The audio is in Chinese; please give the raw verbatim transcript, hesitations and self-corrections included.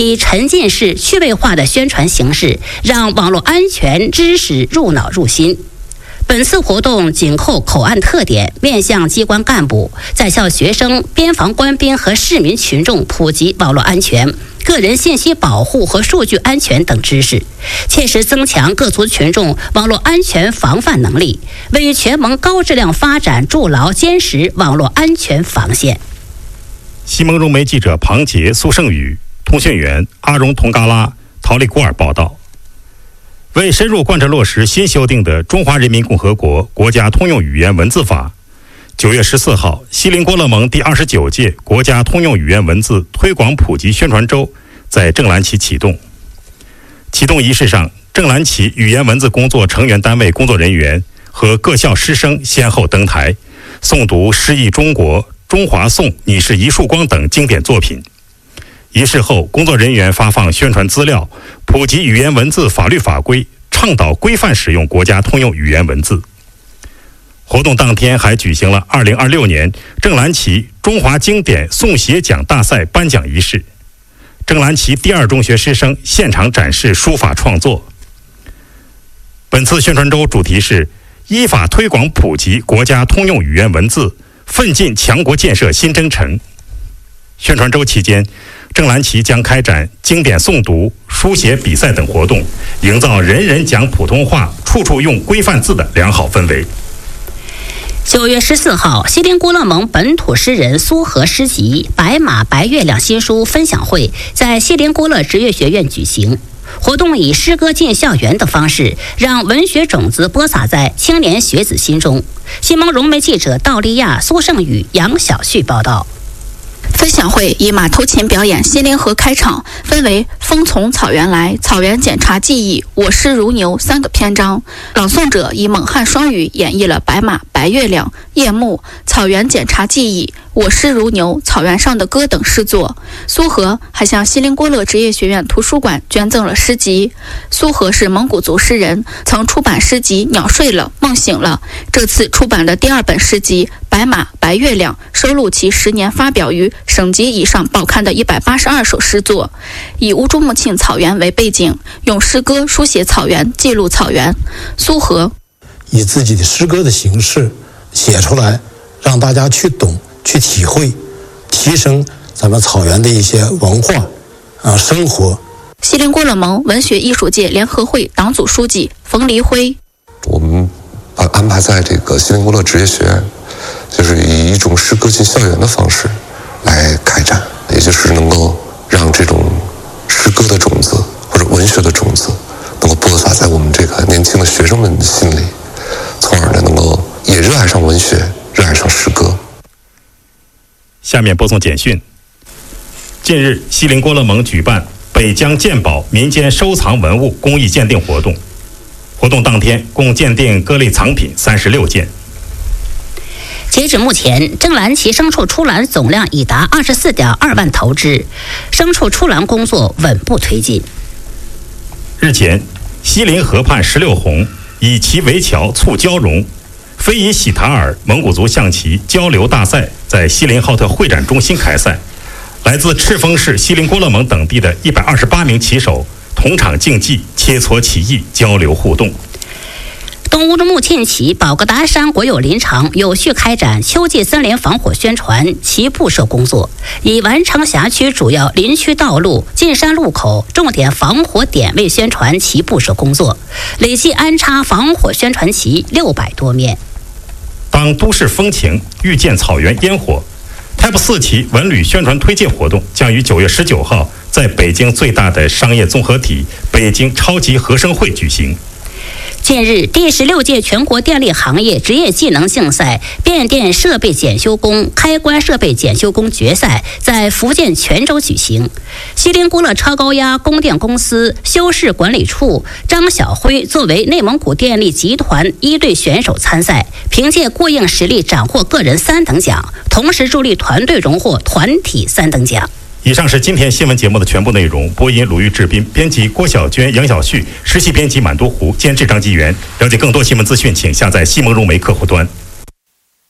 以沉浸式趣味化的宣传形式，让网络安全知识入脑入心。本次活动紧扣口岸特点，面向机关干部、在校学生、边防官兵和市民群众普及网络安全、个人信息保护和数据安全等知识，切实增强各族群众网络安全防范能力，为全盟高质量发展筑牢坚实网络安全防线。 西蒙融媒记者庞杰、苏胜宇，通讯员阿荣、佟嘎拉、陶丽古尔报道。为深入贯彻落实新修订的《中华人民共和国国家通用语言文字法》，九月十四号，锡林郭勒盟第二十九届国家通用语言文字推广普及宣传周在正蓝旗启动。启动仪式上，正蓝旗语言文字工作成员单位工作人员和各校师生先后登台，诵读《诗意中国》《中华颂》《你是一束光》等经典作品。仪式后，工作人员发放宣传资料，普及语言文字法律法规，倡导规范使用国家通用语言文字。活动当天还举行了二零二六年正蓝旗中华经典诵写奖大赛颁奖仪式。正蓝旗第二中学师生现场展示书法创作。本次宣传周主题是依法推广普及国家通用语言文字，奋进强国建设新征程。宣传周期间，正蓝旗将开展经典诵读、书写比赛等活动，营造人人讲普通话、处处用规范字的良好氛围。 九月十四号，锡林郭勒盟本土诗人苏荷诗集《白马白月亮》新书分享会在锡林郭勒职业学院举行。活动以诗歌进校园的方式，让文学种子播撒在青年学子心中。西蒙融媒记者道利亚、苏胜宇、杨小旭报道。 分享会以马头琴表演《锡林河》开场，分为风从草原来、草原检查记忆、我师如牛三个篇章。朗诵者以蒙汉双语演绎了白马、白月亮、夜幕、草原检查记忆、我师如牛、草原上的歌等诗作。苏荷还向锡林郭勒职业学院图书馆捐赠了诗集。苏荷是蒙古族诗人，曾出版诗集《鸟睡了，梦醒了》。这次出版的第二本诗集《白马白月亮》收录其十年发表于省级以上报刊的一百八十二首诗作，以乌珠穆沁草原为背景，用诗歌书写草原，记录草原。苏荷以自己的诗歌的形式写出来，让大家去懂、去体会，提升咱们草原的一些文化啊生活。 锡林郭勒盟文学艺术界联合会党组书记冯黎辉， 我们把安排在这个锡林郭勒职业学院，就是以一种诗歌进校园的方式来开展，也就是能够让这种诗歌的种子或者文学的种子能够播撒在我们这个年轻的学生们的心里，从而呢能够也热爱上文学，热爱上诗歌。 下面播送简讯。近日，锡林郭勒盟举办北疆鉴宝民间收藏文物公益鉴定活动，活动当天共鉴定各类藏品三十六件。 截止目前，正蓝旗牲畜出栏总量已达二十四点二万头只，牲畜出栏工作稳步推进。 日前，锡林河畔石榴红以其为桥促交融，非遗喜塔尔蒙古族象棋交流大赛在锡林浩特会展中心开赛，来自赤峰市、锡林郭勒盟等地的一百二十八名棋手同场竞技，切磋棋艺，交流互动。 东乌珠穆沁旗宝格达山国有林场有序开展秋季森林防火宣传旗布设工作，以完成辖区主要林区道路、进山路口重点防火点位宣传旗布设工作，累计安插防火宣传旗六百多面。 当都市风情遇见草原烟火 Type 四期文旅宣传推介活动将于九月十九号在北京最大的商业综合体北京超级合生汇举行。 近日，第十六届全国电力行业职业技能竞赛变电设备检修工、开关设备检修工决赛在福建泉州举行。锡林郭勒超高压供电公司修饰管理处张晓辉作为内蒙古电力集团一队选手参赛，凭借过硬实力斩获个人三等奖，同时助力团队荣获团体三等奖。 以上是今天新闻节目的全部内容。播音鲁豫、志斌，编辑郭晓娟、杨小旭，实习编辑满都湖，监制张继元。了解更多新闻资讯，请下载西蒙融媒客户端。